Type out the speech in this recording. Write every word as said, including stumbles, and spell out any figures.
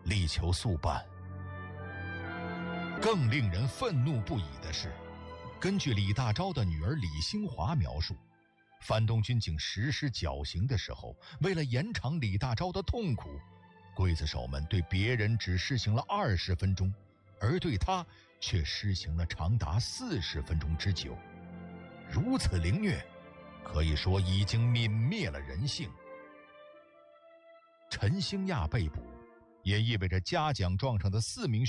力求速办。更令人愤怒不已的是，根据李大钊的女儿李兴华描述，范东军警实施绞刑的时候，为了延长李大钊的痛苦，刽子手们对别人只施行了二十分钟，而对他却施行了长达四十分钟之久。如此凌虐，可以说已经泯灭了人性。陈兴亚被捕，也意味着嘉奖状上的四名